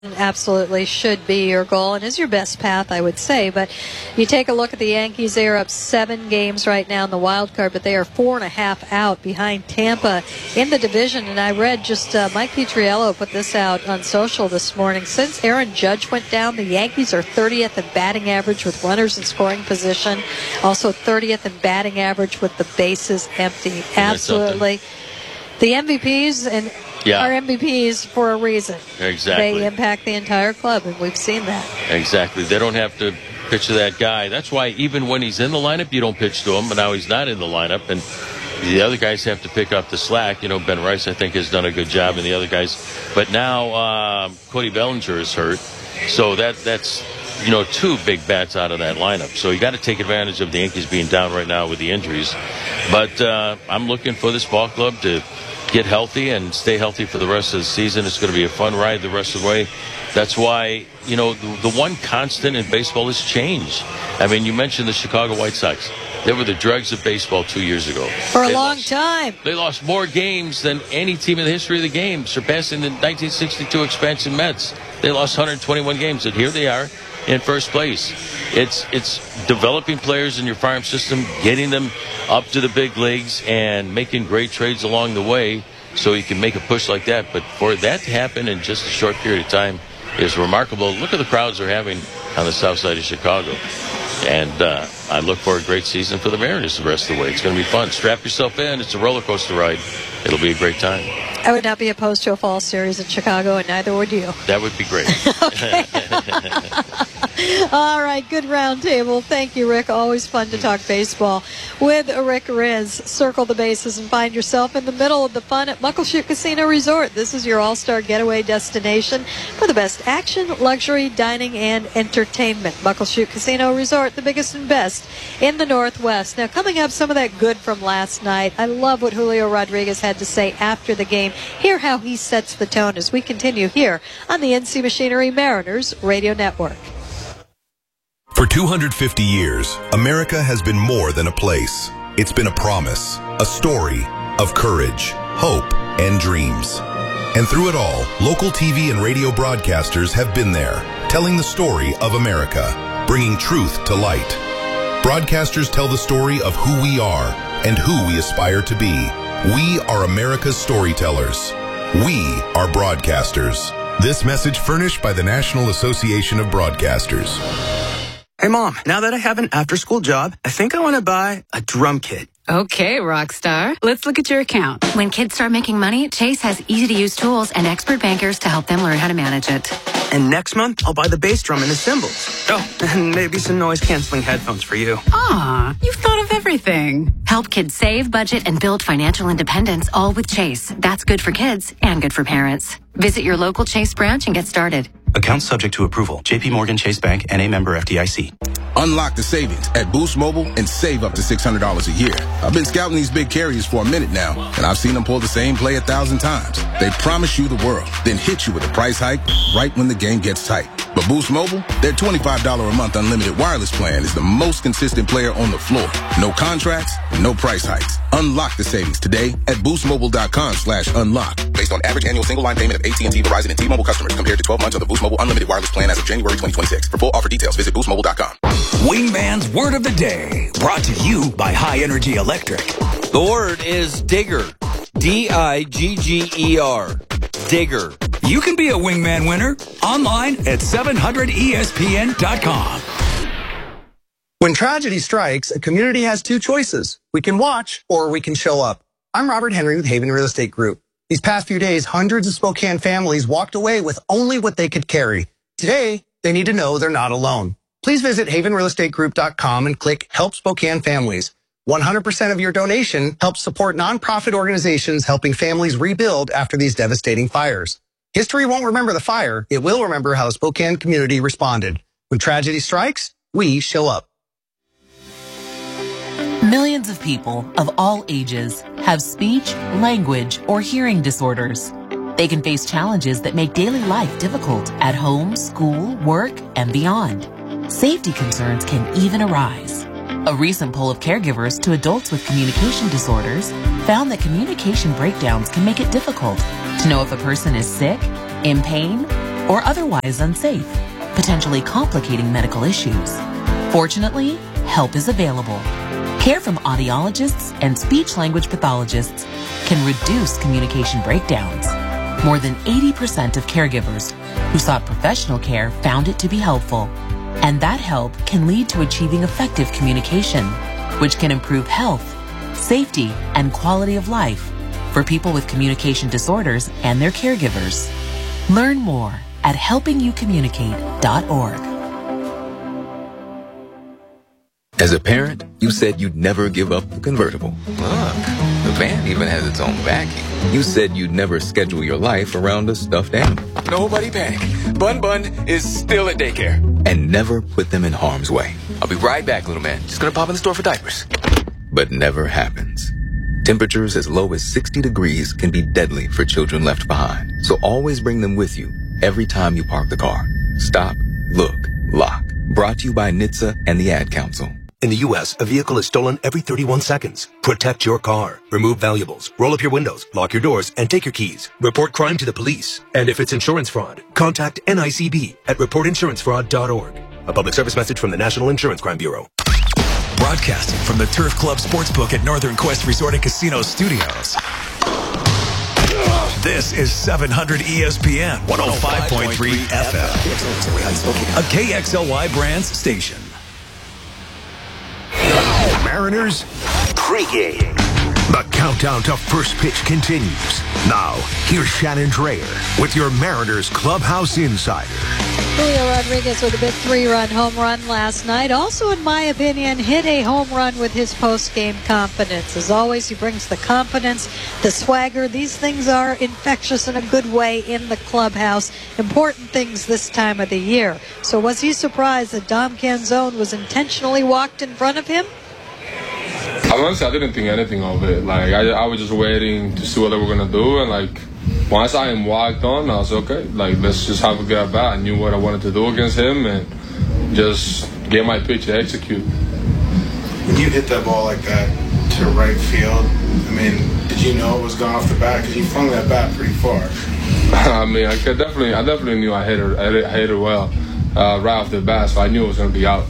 Absolutely should be your goal and is your best path, I would say. But you take a look at the Yankees. They are up 7 games right now in the wild card, but they are 4.5 out behind Tampa in the division. And I read just Mike Petriello put this out on social this morning. Since Aaron Judge went down, the Yankees are 30th in batting average with runners in scoring position, also 30th in batting average with the bases empty. Absolutely. The MVPs are MVPs for a reason. Exactly. They impact the entire club, and we've seen that. Exactly. They don't have to pitch to that guy. That's why even when he's in the lineup, you don't pitch to him, but now he's not in the lineup, and the other guys have to pick up the slack. Ben Rice, I think, has done a good job, and the other guys. But now Cody Bellinger is hurt, so that's 2 big bats out of that lineup. So you got to take advantage of the Yankees being down right now with the injuries. But I'm looking for this ball club to get healthy and stay healthy for the rest of the season. It's going to be a fun ride the rest of the way. That's why, the one constant in baseball is change. I mean, you mentioned the Chicago White Sox. They were the dregs of baseball 2 years ago. For a long time. They lost more games than any team in the history of the game, surpassing the 1962 expansion Mets. They lost 121 games, and here they are in first place. It's developing players in your farm system, getting them up to the big leagues, and making great trades along the way so you can make a push like that. But for that to happen in just a short period of time is remarkable. Look at the crowds they're having on the south side of Chicago. And I look for a great season for the Mariners the rest of the way. It's going to be fun. Strap yourself in. It's a roller coaster ride. It'll be a great time. I would not be opposed to a fall series in Chicago, and neither would you. That would be great. All right, good round table. Thank you, Rick. Always fun to talk baseball with Rick Riz. Circle the bases and find yourself in the middle of the fun at Muckleshoot Casino Resort. This is your all-star getaway destination for the best action, luxury, dining, and entertainment. Muckleshoot Casino Resort, the biggest and best in the Northwest. Now, coming up, some of that good from last night. I love what Julio Rodriguez had to say after the game. Hear how he sets the tone as we continue here on the NC Machinery Mariners Radio Network. For 250 years, America has been more than a place. It's been a promise, a story of courage, hope, and dreams. And through it all, local TV and radio broadcasters have been there, telling the story of America, bringing truth to light. Broadcasters tell the story of who we are and who we aspire to be. We are America's storytellers. We are broadcasters. This message furnished by the National Association of Broadcasters. Hey, Mom, now that I have an after-school job, I think I want to buy a drum kit. Okay, Rockstar. Let's look at your account. When kids start making money, Chase has easy-to-use tools and expert bankers to help them learn how to manage it. And next month, I'll buy the bass drum and the cymbals. Oh, and maybe some noise-canceling headphones for you. Aw, you've thought of everything. Help kids save, budget, and build financial independence, all with Chase. That's good for kids and good for parents. Visit your local Chase branch and get started. Account subject to approval. JP Morgan Chase Bank, N.A. member FDIC. Unlock the savings at Boost Mobile and save up to $600 a year. I've been scouting these big carriers for a minute now, and I've seen them pull the same play 1,000 times. They promise you the world, then hit you with a price hike right when the game gets tight. But Boost Mobile, their $25 a month unlimited wireless plan is the most consistent player on the floor. No contracts, no price hikes. Unlock the savings today at boostmobile.com/unlock. Based on average annual single line payment of AT&T, Verizon, and T-Mobile customers compared to 12 months of the Boost Mobile unlimited wireless plan as of January 2026. For full offer details, visit boostmobile.com. Wingman's Word of the Day, brought to you by High Energy Electric. The word is digger. D-I-G-G-E-R. Digger. You can be a Wingman winner online at 700ESPN.com. When tragedy strikes, a community has 2 choices. We can watch or we can show up. I'm Robert Henry with Haven Real Estate Group. These past few days, hundreds of Spokane families walked away with only what they could carry. Today, they need to know they're not alone. Please visit havenrealestategroup.com and click Help Spokane Families. 100% of your donation helps support nonprofit organizations helping families rebuild after these devastating fires. History won't remember the fire. It will remember how the Spokane community responded. When tragedy strikes, we show up. Millions of people of all ages have speech, language, or hearing disorders. They can face challenges that make daily life difficult at home, school, work, and beyond. Safety concerns can even arise. A recent poll of caregivers to adults with communication disorders found that communication breakdowns can make it difficult to know if a person is sick, in pain, or otherwise unsafe, potentially complicating medical issues. Fortunately, help is available. Care from audiologists and speech-language pathologists can reduce communication breakdowns. More than 80% of caregivers who sought professional care found it to be helpful. And that help can lead to achieving effective communication, which can improve health, safety, and quality of life for people with communication disorders and their caregivers. Learn more at helpingyoucommunicate.org. As a parent, you said you'd never give up the convertible. Look, the van even has its own backing. You said you'd never schedule your life around a stuffed animal. Nobody panic. Bun Bun is still at daycare. And never put them in harm's way. I'll be right back, little man. Just gonna pop in the store for diapers. But never happens. Temperatures as low as 60 degrees can be deadly for children left behind. So always bring them with you every time you park the car. Stop, look, lock. Brought to you by NHTSA and the Ad Council. In the U.S., a vehicle is stolen every 31 seconds. Protect your car. Remove valuables. Roll up your windows. Lock your doors. And take your keys. Report crime to the police. And if it's insurance fraud, contact NICB at reportinsurancefraud.org. A public service message from the National Insurance Crime Bureau. Broadcasting from the Turf Club Sportsbook at Northern Quest Resort and Casino Studios. This is 700 ESPN 105.3 FM. A KXLY Brands station. Mariners, pregame. The countdown to first pitch continues. Now, here's Shannon Drayer with your Mariners Clubhouse Insider. Julio Rodriguez with a big 3-run home run last night. Also, in my opinion, hit a home run with his post-game confidence. As always, he brings the confidence, the swagger. These things are infectious in a good way in the clubhouse. Important things this time of the year. So was he surprised that Dom Canzone was intentionally walked in front of him? Honestly, I didn't think anything of it. Like, I was just waiting to see what they were going to do. And, like, once I am walked on, I was okay. Like, let's just have a good at bat. I knew what I wanted to do against him and just get my pitch to execute. When you hit that ball like that to right field, I mean, did you know it was going off the bat? Because you flung that bat pretty far. I mean, I definitely knew I hit her well right off the bat, so I knew it was going to be out.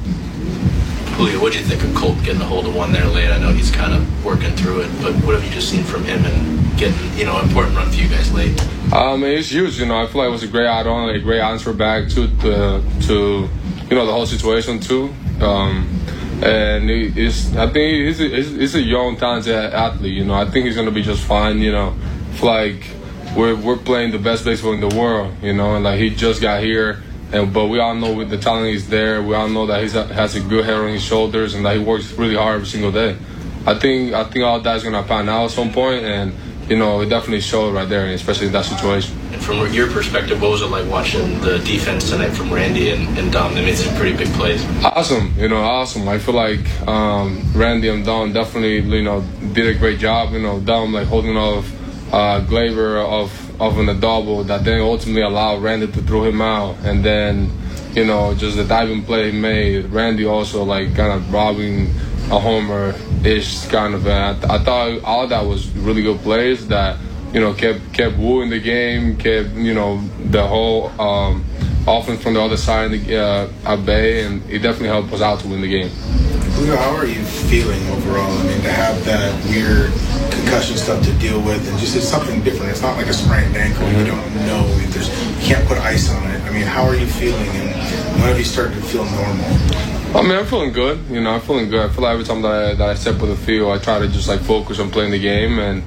Julio, what do you think of Colt getting a hold of one there late? I know he's kind of working through it, but what have you just seen from him and getting, an important run for you guys late? It's huge. I feel like it was a great add-on, a great answer back to the whole situation too. And I think he's a young, talented athlete. I think he's gonna be just fine. I feel like we're playing the best baseball in the world. And like he just got here. But we all know the talent is there. We all know that he has a good head on his shoulders and that he works really hard every single day. I think all that's going to pan out at some point, and it definitely showed right there, especially in that situation. And from your perspective, what was it like watching the defense tonight from Randy and Dom? They made some pretty big plays. Awesome, awesome. I feel like Randy and Dom definitely did a great job. Dom like holding off Gleyber of a double that then ultimately allowed Randy to throw him out, and then just the diving play he made. Randy also like kind of robbing a homer-ish kind of. I thought all of that was really good plays that kept wooing the game, kept the whole offense from the other side at bay, and it definitely helped us out to win the game. How are you feeling overall? I mean, to have that weird concussion stuff to deal with, and just it's something different. It's not like a sprained ankle. Mm-hmm. You don't know. You can't put ice on it. I mean, how are you feeling, and when have you started to feel normal? I mean, I'm feeling good. I'm feeling good. I feel like every time that I step on the field, I try to just like focus on playing the game, and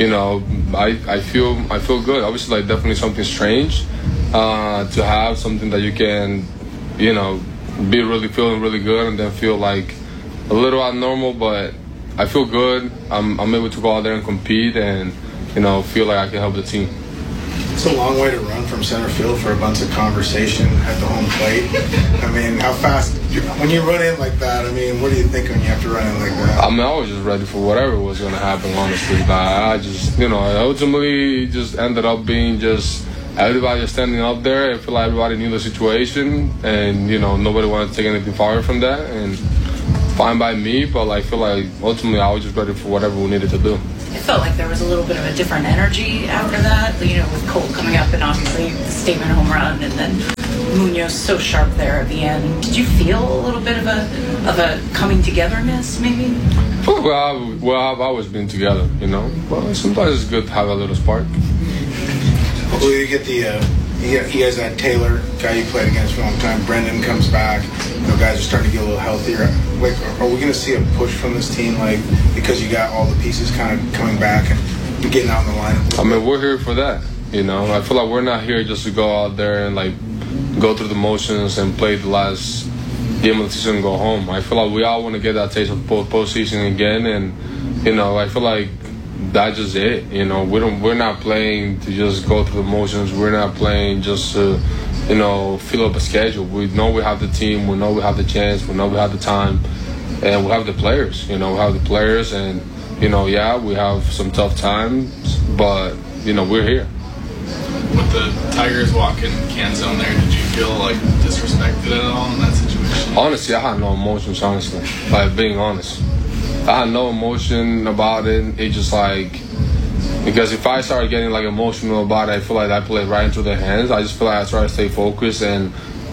I feel good. Obviously, like definitely something strange to have something that you can, be really feeling really good, and then feel like a little abnormal, but I feel good. I'm able to go out there and compete and, feel like I can help the team. It's a long way to run from center field for a bunch of conversation at the home plate. I mean, how fast, when you run in like that, I mean, what do you think when you have to run in like that? I mean, I was just ready for whatever was going to happen, honestly. But I just, ultimately just ended up being just everybody was standing up there. I feel like everybody knew the situation, and, nobody wanted to take anything far from that. And fine by me, but I feel like ultimately I was just ready for whatever we needed to do. it felt like there was a little bit of a different energy after that, you know, with Colt coming up and obviously the statement home run, and then Munoz so sharp there at the end. Did you feel a little bit of a coming togetherness, maybe? Well, I've always been together, you know. But sometimes it's good to have a little spark. Well, you get you guys had Taylor, guy you played against for a long time. Brendan comes back. You know, guys are starting to get a little healthier. Like, are we going to see a push from this team, like, because you got all the pieces kind of coming back and getting out in the lineup? I mean, we're here for that. You know, I feel like we're not here just to go out there and like go through the motions and play the last game of the season and go home. I feel like we all want to get that taste of postseason again, and you know, I feel like that's just it. You know, we're not playing to just go through the motions. We're not playing just to, you know, fill up a schedule. We know we have the team. We know we have the chance. We know we have the time, and we have the players. You know, we have the players, and you know, yeah, we have some tough times, but you know, we're here. With the Tigers walking can zone there, did you feel like disrespected at all in that situation? Honestly, I had no emotions, honestly. Like, being honest. I had no emotion about it. It just like, because if I started getting like emotional about it, I feel like I played right into their hands. I just feel like I try to stay focused and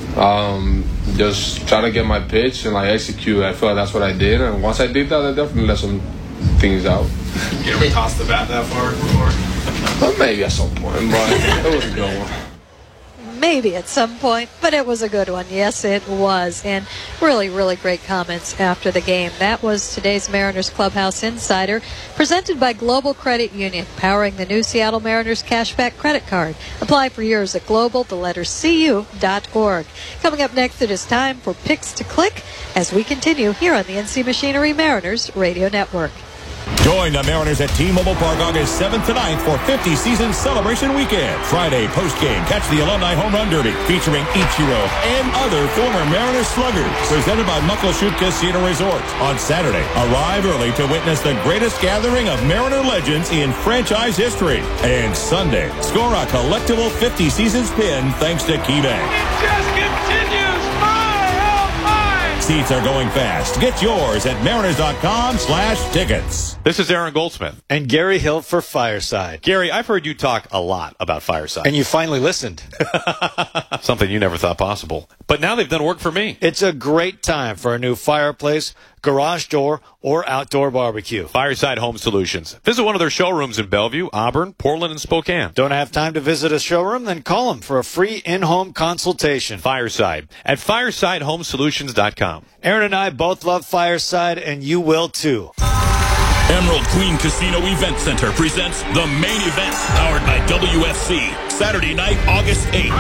just try to get my pitch and like execute. I feel like that's what I did. And once I did that, I definitely let some things out. You ever tossed the bat that far before? Well, maybe at some point, but it was a good one. Maybe at some point, but it was a good one. Yes, it was. And really, really great comments after the game. That was today's Mariners Clubhouse Insider, presented by Global Credit Union, powering the new Seattle Mariners Cashback Credit Card. Apply for yours at global.cu.org. Coming up next, it is time for Picks to Click as we continue here on the NC Machinery Mariners Radio Network. Join the Mariners at T-Mobile Park August 7th to 9th for 50 Season Celebration Weekend. Friday, post-game, catch the Alumni Home Run Derby featuring Ichiro and other former Mariners sluggers. Presented by Muckleshoot Casino Resort. On Saturday, arrive early to witness the greatest gathering of Mariner legends in franchise history. And Sunday, score a collectible 50 Seasons pin thanks to KeyBank. It just continues. Seats are going fast. Get yours at mariners.com/tickets. This is Aaron Goldsmith. And Gary Hill for Fireside. Gary, I've heard you talk a lot about Fireside. And you finally listened. Something you never thought possible. But now they've done work for me. It's a great time for a new fireplace, garage door, or outdoor barbecue. Fireside Home Solutions. Visit one of their showrooms in Bellevue, Auburn, Portland, and Spokane. Don't have time to visit a showroom? Then call them for a free in-home consultation. Fireside at firesidehomesolutions.com. Aaron and I both love Fireside, and you will too. Emerald Queen Casino Event Center presents the main event, powered by WFC. Saturday night, August 8th.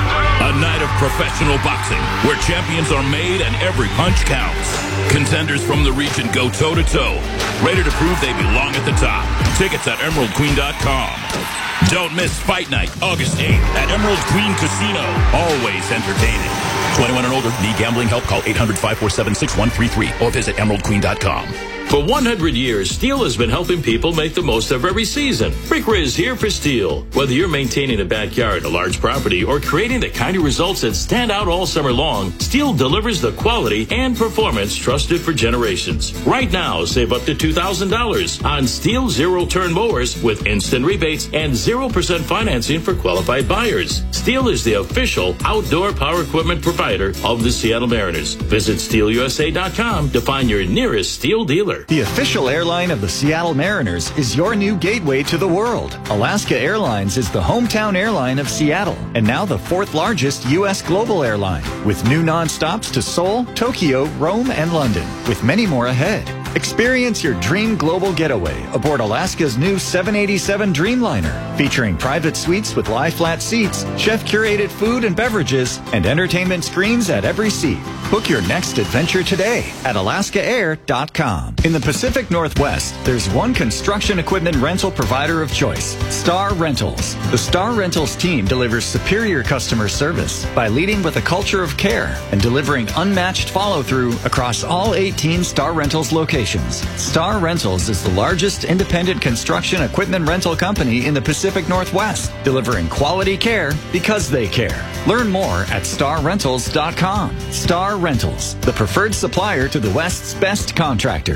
A night of professional boxing, where champions are made and every punch counts. Contenders from the region go toe-to-toe, ready to prove they belong at the top. Tickets at emeraldqueen.com. Don't miss Fight Night, August 8th at Emerald Queen Casino. Always entertaining. 21 and older. Need gambling help? Call 800-547-6133 or visit emeraldqueen.com. For 100 years, Steel has been helping people make the most of every season. Rick Riz here for Steel. Whether you're maintaining a backyard, a large property, or creating the kind of results that stand out all summer long, Steel delivers the quality and performance trusted for generations. Right now, save up to $2,000 on Steel zero-turn mowers with instant rebates and 0% financing for qualified buyers. Steel is the official outdoor power equipment provider of the Seattle Mariners. Visit SteelUSA.com to find your nearest Steel dealer. The official airline of the Seattle Mariners is your new gateway to the world. Alaska Airlines is the hometown airline of Seattle and now the 4th largest U.S. global airline, with new nonstops to Seoul, Tokyo, Rome, and London, with many more ahead. Experience your dream global getaway aboard Alaska's new 787 Dreamliner, featuring private suites with lie-flat seats, chef-curated food and beverages, and entertainment screens at every seat. Book your next adventure today at alaskaair.com. In the Pacific Northwest, there's one construction equipment rental provider of choice, Star Rentals. The Star Rentals team delivers superior customer service by leading with a culture of care and delivering unmatched follow-through across all 18 Star Rentals locations. Star Rentals is the largest independent construction equipment rental company in the Pacific Northwest, delivering quality care because they care. Learn more at starrentals.com. Star Rentals, the preferred supplier to the West's best contractors.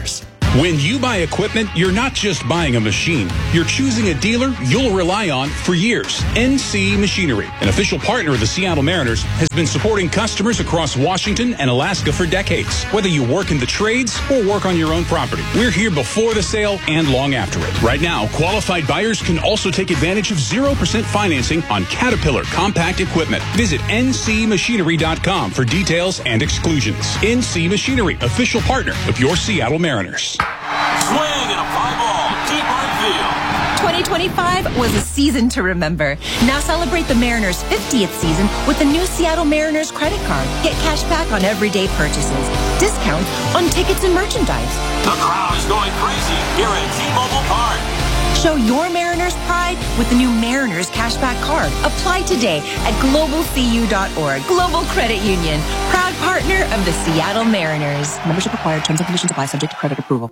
When you buy equipment, you're not just buying a machine. You're choosing a dealer you'll rely on for years. NC Machinery, an official partner of the Seattle Mariners, has been supporting customers across Washington and Alaska for decades. Whether you work in the trades or work on your own property, we're here before the sale and long after it. Right now, qualified buyers can also take advantage of 0% financing on Caterpillar compact equipment. Visit ncmachinery.com for details and exclusions. NC Machinery, official partner of your Seattle Mariners. Swing and a fly ball, deep right field. 2025 was a season to remember. Now celebrate the Mariners' 50th season with the new Seattle Mariners credit card. Get cash back on everyday purchases, discounts on tickets and merchandise. The crowd is going crazy here at T-Mobile Park. Show your Mariners pride with the new Mariners Cashback Card. Apply today at globalcu.org. Global Credit Union, proud partner of the Seattle Mariners. Membership required. Terms and conditions apply. Subject to credit approval.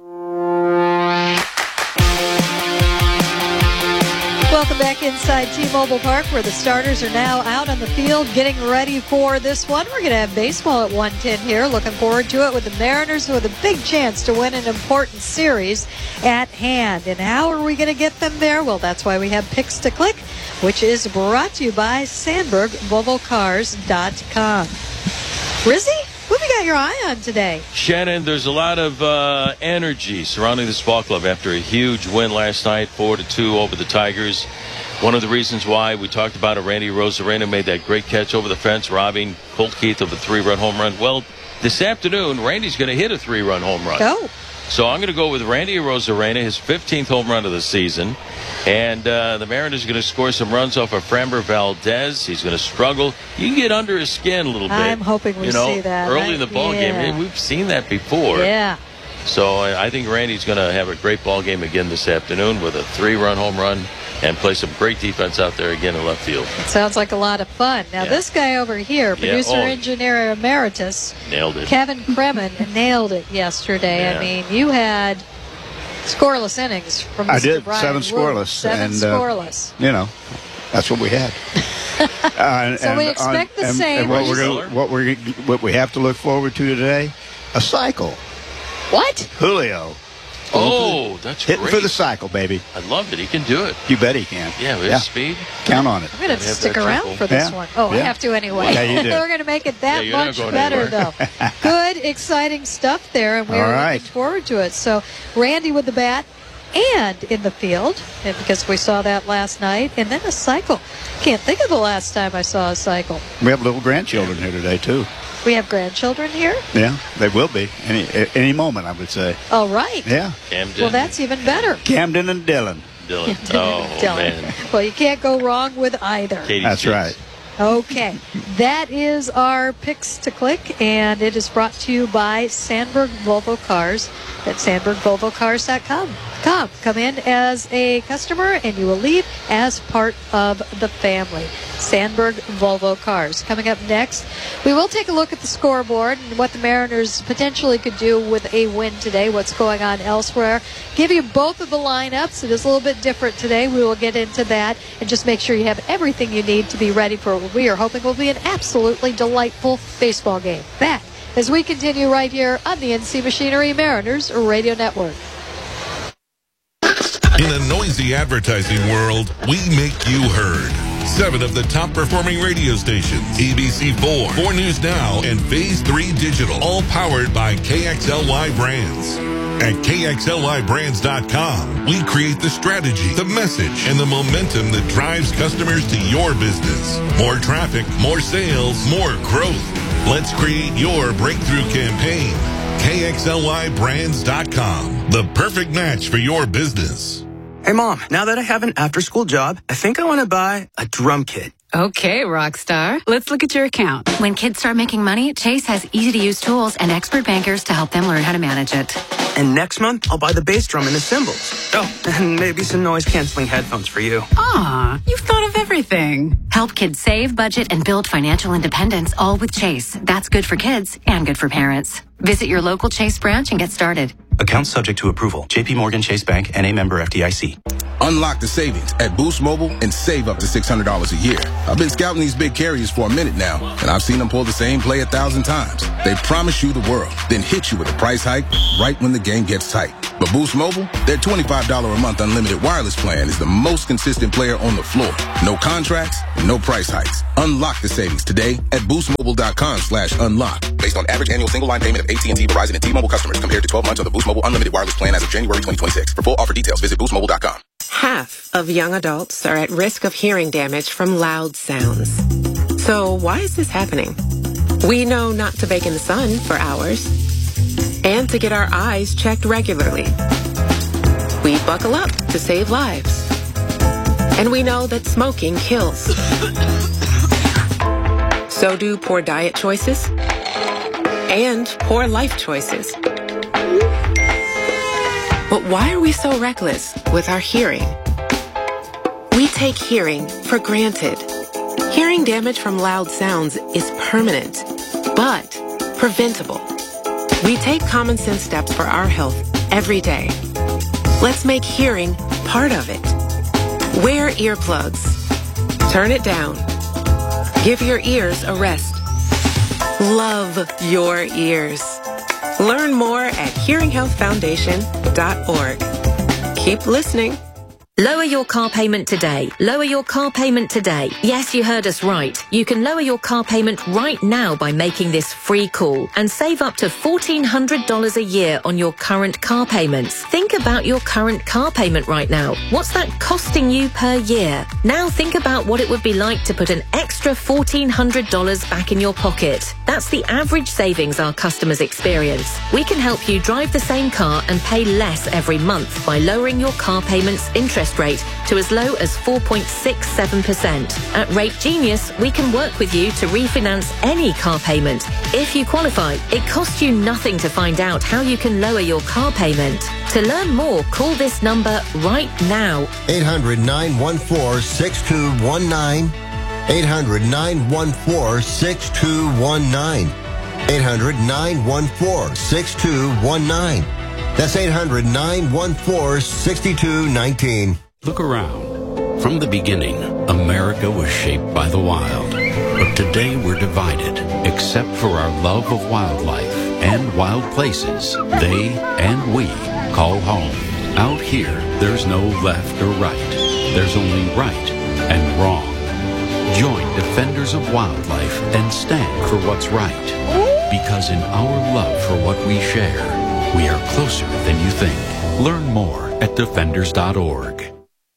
Welcome back inside T-Mobile Park, where the starters are now out on the field getting ready for this one. We're going to have baseball at 1:10 here. Looking forward to it with the Mariners, with a big chance to win an important series at hand. And how are we going to get them there? Well, that's why we have Picks to Click, which is brought to you by SandbergVolvoCars.com. Rizzy, what have you got your eye on today? Shannon, there's a lot of energy surrounding this ball club after a huge win last night, 4-2 over the Tigers. One of the reasons why we talked about it, Randy Arozarena made that great catch over the fence, robbing Colt Keith of a 3-run home run. Well, this afternoon, Randy's going to hit a 3-run home run. Go. So I'm going to go with Randy Arozarena, his 15th home run of the season. And the Mariners are going to score some runs off of Framber Valdez. He's going to struggle. You can get under his skin a little bit. I'm hoping we see that. Early in the ball game. We've seen that before. Yeah. So I think Randy's going to have a great ball game again this afternoon with a 3-run home run and play some great defense out there again in left field. It sounds like a lot of fun. Now, this guy over here, producer engineer emeritus, nailed it. Kevin Kremen, nailed it yesterday. Yeah. I mean, you had scoreless innings from Mr. I did, Brian 7 scoreless. Seven scoreless. You know, that's what we had. So we expect the same. And what we have to look forward to today, a cycle. What? Julio. Oh, that's hitting great. For the cycle, baby. I love it. He can do it. You bet he can. Yeah, with his speed. Count on it. I'm going to stick around for this one. Oh, I have to anyway. Yeah, you do. We're going to make it that much better, though. Good, exciting stuff there, and we're looking forward to it. So, Randy with the bat and in the field, and because we saw that last night, and then a cycle. Can't think of the last time I saw a cycle. We have little grandchildren here today, too. We have grandchildren here? Yeah, they will be. Any moment, I would say. Oh, right. Yeah. Camden. Well, that's even better. Camden and Dillon. Dillon. Man. Well, you can't go wrong with either. That's right. Okay. That is our Picks to Click, and it is brought to you by Sandberg Volvo Cars at SandbergVolvoCars.com. Come in as a customer, and you will leave as part of the family. Sandberg Volvo Cars. Coming up next, we will take a look at the scoreboard and what the Mariners potentially could do with a win today, what's going on elsewhere. Give you both of the lineups. It is a little bit different today. We will get into that and just make sure you have everything you need to be ready for what we are hoping will be an absolutely delightful baseball game. Back as we continue right here on the NC Machinery Mariners Radio Network. In a noisy advertising world, we make you heard. 7 of the top performing radio stations, ABC4, 4 News Now, and Phase 3 Digital, all powered by KXLY Brands. At KXLYBrands.com, we create the strategy, the message, and the momentum that drives customers to your business. More traffic, more sales, more growth. Let's create your breakthrough campaign. KXLYBrands.com, the perfect match for your business. Hey, Mom, now that I have an after-school job, I think I want to buy a drum kit. Okay, Rockstar. Let's look at your account. When kids start making money, Chase has easy-to-use tools and expert bankers to help them learn how to manage it. And next month, I'll buy the bass drum and the cymbals. Oh, and maybe some noise-canceling headphones for you. Aw, you've thought of everything. Help kids save, budget, and build financial independence, all with Chase. That's good for kids and good for parents. Visit your local Chase branch and get started. Account subject to approval. JP Morgan Chase Bank, N.A. member FDIC. Unlock the savings at Boost Mobile and save up to $600 a year. I've been scouting these big carriers for a minute now, and I've seen them pull the same play 1,000 times. They promise you the world, then hit you with a price hike right when the game gets tight. But Boost Mobile, their $25 a month unlimited wireless plan is the most consistent player on the floor. No contracts, no price hikes. Unlock the savings today at boostmobile.com/unlock. Based on average annual single line payment of AT&T, Verizon, and T-Mobile customers compared to 12 months of the Boost Mobile unlimited wireless plan as of January 2026. For full offer details, visit boostmobile.com. Half of young adults are at risk of hearing damage from loud sounds. So why is this happening? We know not to bake in the sun for hours and to get our eyes checked regularly. We buckle up to save lives. And we know that smoking kills. So do poor diet choices and poor life choices. But why are we so reckless with our hearing? We take hearing for granted. Hearing damage from loud sounds is permanent, but preventable. We take common sense steps for our health every day. Let's make hearing part of it. Wear earplugs. Turn it down. Give your ears a rest. Love your ears. Learn more at hearinghealthfoundation.org. Keep listening. Lower your car payment today. Lower your car payment today. Yes, you heard us right. You can lower your car payment right now by making this free call and save up to $1,400 a year on your current car payments. Think about your current car payment right now. What's that costing you per year? Now think about what it would be like to put an extra $1,400 back in your pocket. That's the average savings our customers experience. We can help you drive the same car and pay less every month by lowering your car payment's interest rate to as low as 4.67%. At Rate Genius, we can work with you to refinance any car payment. If you qualify, it costs you nothing to find out how you can lower your car payment. To learn more, call this number right now. 800-914-6219. 800-914-6219. 800-914-6219. That's 800-914-6219. Look around. From the beginning, America was shaped by the wild. But today we're divided, except for our love of wildlife and wild places they and we call home. Out here, there's no left or right. There's only right and wrong. Join Defenders of Wildlife and stand for what's right. Because in our love for what we share, we are closer than you think. Learn more at defenders.org.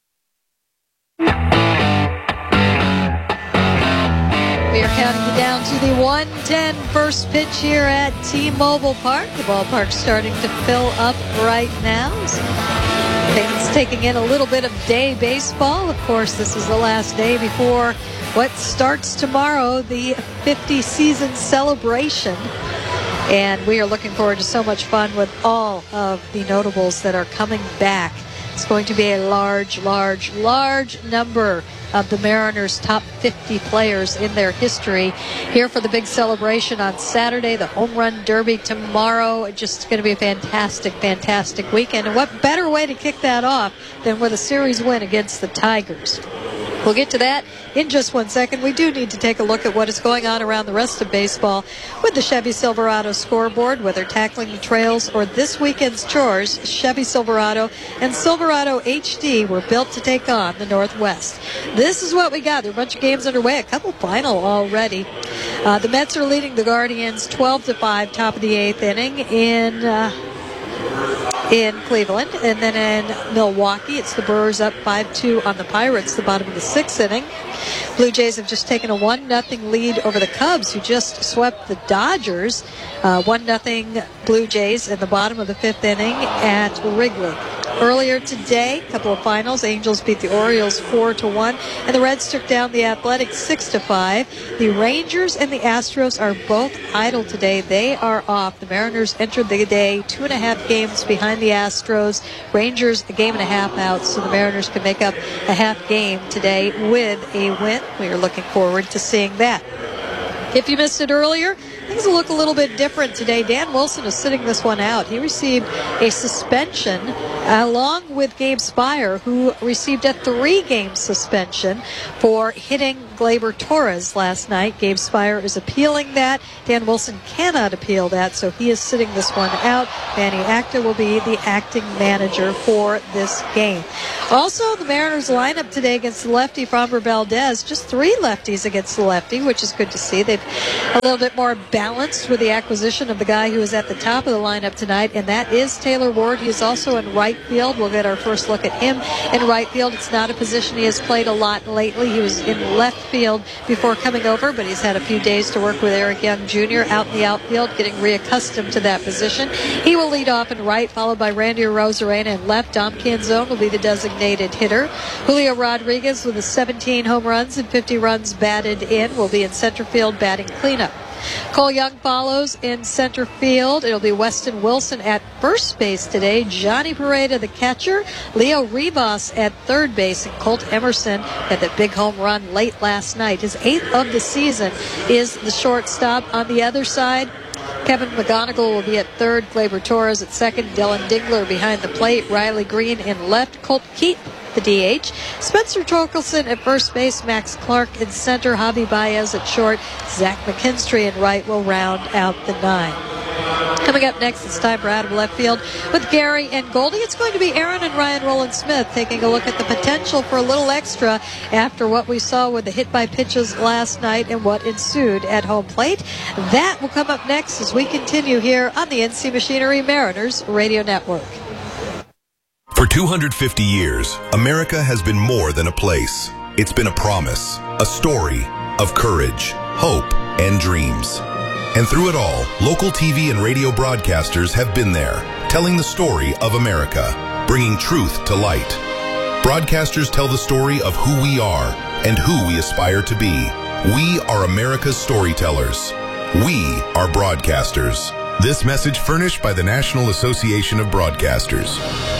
We are counting you down to the 1:10 first pitch here at T-Mobile Park. The ballpark's starting to fill up right now. It's taking in a little bit of day baseball. Of course, this is the last day before what starts tomorrow, the 50 season celebration. And we are looking forward to so much fun with all of the notables that are coming back. It's going to be a large number of the Mariners' top 50 players in their history here for the big celebration on Saturday, the Home Run Derby tomorrow. It's just going to be a fantastic weekend. And what better way to kick that off than with a series win against the Tigers? We'll get to that in just 1 second. We do need to take a look at what is going on around the rest of baseball with the Chevy Silverado scoreboard, whether tackling the trails or this weekend's chores. Chevy Silverado and Silverado HD were built to take on the Northwest. This is what we got. There are a bunch of games underway, a couple final already. The Mets are leading the Guardians 12-5, top of the 8th inning in Cleveland. And then in Milwaukee, it's the Brewers up 5-2 on the Pirates, the bottom of the 6th inning. Blue Jays have just taken a 1-0 lead over the Cubs, who just swept the Dodgers. 1-0 Blue Jays in the bottom of the 5th inning at Wrigley. Earlier today, a couple of finals. Angels beat the Orioles 4-1, and the Reds took down the Athletics 6-5. The Rangers and the Astros are both idle today. They are off. The Mariners entered the day 2.5 games behind the Astros. Rangers a game and a half out, so the Mariners can make up a half game today with a win. We are looking forward to seeing that. If you missed it earlier, things will look a little bit different today. Dan Wilson is sitting this one out. He received a suspension along with Gabe Spire, who received a 3-game suspension for hitting Gleyber Torres last night. Gabe Spire is appealing that. Dan Wilson cannot appeal that, so he is sitting this one out. Manny Acta will be the acting manager for this game. Also, the Mariners lineup today against the lefty Framber Valdez. Just 3 lefties against the lefty, which is good to see. They've a little bit more balanced with the acquisition of the guy who is at the top of the lineup tonight, and that is Taylor Ward. He is also in right field. We'll get our first look at him in right field. It's not a position he has played a lot lately. He was in left field before coming over, but he's had a few days to work with Eric Young Jr. out in the outfield, getting reaccustomed to that position. He will lead off in right, followed by Randy Arozarena in left. Dom Canzone will be the designated hitter. Julio Rodriguez with 17 home runs and 50 runs batted in will be in center field batting cleanup. Cole Young follows in center field. It'll be Weston Wilson at first base today. Johnny Pereda, the catcher. Leo Rivas at third base. And Colt Emerson had that big home run late last night. His 8th of the season is the shortstop. On the other side, Kevin McGonigal will be at third. Gleyber Torres at second. Dylan Dingler behind the plate. Riley Green in left. Colt Keith, the DH. Spencer Torkelson at first base. Max Clark in center. Javi Baez at short. Zach McKinstry in right will round out the 9. Coming up next, it's time for Out of Left Field with Gary and Goldie. It's going to be Aaron and Ryan Rowland-Smith taking a look at the potential for a little extra after what we saw with the hit by pitches last night and what ensued at home plate. That will come up next as we continue here on the NC Machinery Mariners Radio Network. For 250 years, America has been more than a place. It's been a promise, a story of courage, hope, and dreams. And through it all, local TV and radio broadcasters have been there, telling the story of America, bringing truth to light. Broadcasters tell the story of who we are and who we aspire to be. We are America's storytellers. We are broadcasters. This message furnished by the National Association of Broadcasters.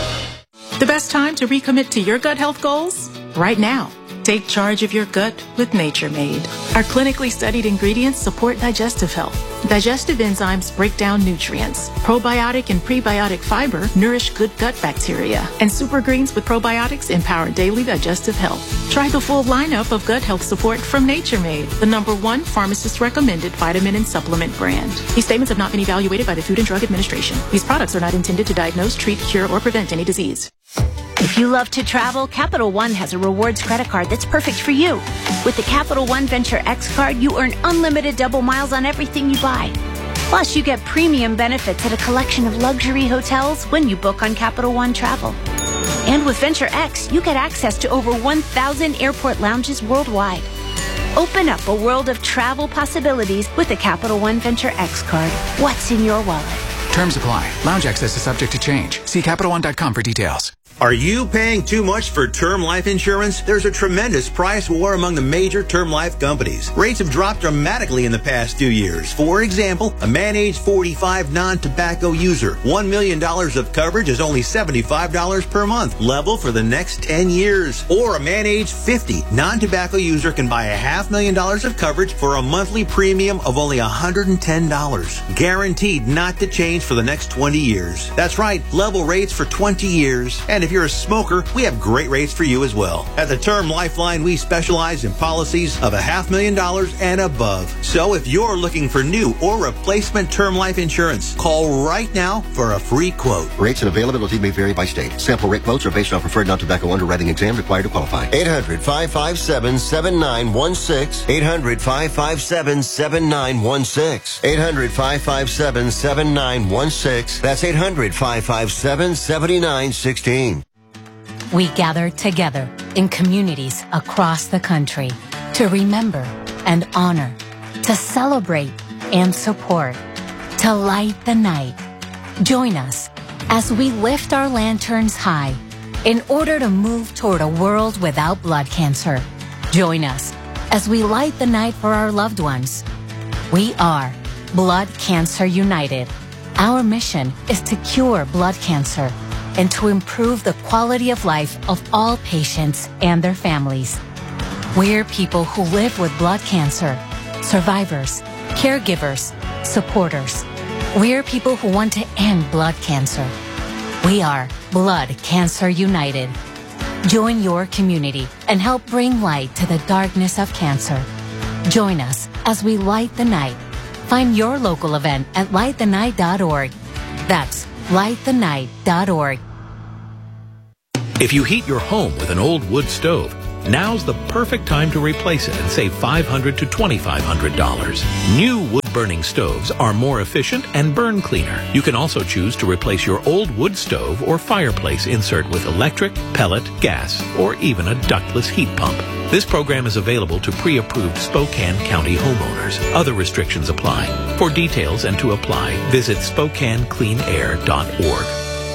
The best time to recommit to your gut health goals? Right now. Take charge of your gut with Nature Made. Our clinically studied ingredients support digestive health. Digestive enzymes break down nutrients. Probiotic and prebiotic fiber nourish good gut bacteria. And super greens with probiotics empower daily digestive health. Try the full lineup of gut health support from Nature Made, the #1 pharmacist-recommended vitamin and supplement brand. These statements have not been evaluated by the Food and Drug Administration. These products are not intended to diagnose, treat, cure, or prevent any disease. If you love to travel, Capital One has a rewards credit card that's perfect for you. With the Capital One Venture X card, you earn unlimited double miles on everything you buy. Plus, you get premium benefits at a collection of luxury hotels when you book on Capital One Travel. And with Venture X, you get access to over 1,000 airport lounges worldwide. Open up a world of travel possibilities with the Capital One Venture X card. What's in your wallet? Terms apply. Lounge access is subject to change. See CapitalOne.com for details. Are you paying too much for term life insurance? There's a tremendous price war among the major term life companies. Rates have dropped dramatically in the past few years. For example, a man age 45 non-tobacco user, $1 million of coverage is only $75 per month, level for the next 10 years. Or a man age 50 non-tobacco user can buy $500,000 of coverage for a monthly premium of only $110. Guaranteed not to change for the next 20 years. That's right, level rates for 20 years. And if you're a smoker, we have great rates for you as well. At the Term Lifeline, we specialize in policies of $500,000 and above. So if you're looking for new or replacement term life insurance, call right now for a free quote. Rates and availability may vary by state. Sample rate quotes are based on preferred non-tobacco underwriting exam required to qualify. 800-557-7916. 800-557-7916. 800-557-7916. That's 800-557-7916. We gather together in communities across the country to remember and honor, to celebrate and support, to light the night. Join us as we lift our lanterns high in order to move toward a world without blood cancer. Join us as we light the night for our loved ones. We are Blood Cancer United. Our mission is to cure blood cancer and to improve the quality of life of all patients and their families. We're people who live with blood cancer, survivors, caregivers, supporters. We're people who want to end blood cancer. We are Blood Cancer United. Join your community and help bring light to the darkness of cancer. Join us as we light the night. Find your local event at lightthenight.org. That's lightthenight.org. If you heat your home with an old wood stove, now's the perfect time to replace it and save $500 to $2,500. New wood-burning stoves are more efficient and burn cleaner. You can also choose to replace your old wood stove or fireplace insert with electric, pellet, gas, or even a ductless heat pump. This program is available to pre-approved Spokane County homeowners. Other restrictions apply. For details and to apply, visit SpokaneCleanAir.org.